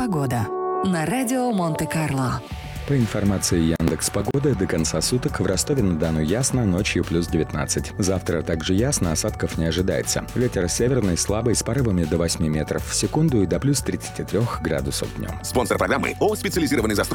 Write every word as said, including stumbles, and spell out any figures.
Погода на радио Монте-Карло. По информации Яндекс.Погоды, до конца суток в Ростове-на-Дону ясно, ночью плюс девятнадцать. Завтра также ясно, осадков не ожидается. Ветер северный слабый с порывами до восьми метров в секунду и до плюс тридцати трёх градусов днем. Спонсор программы ООО «Специализированный застройщик».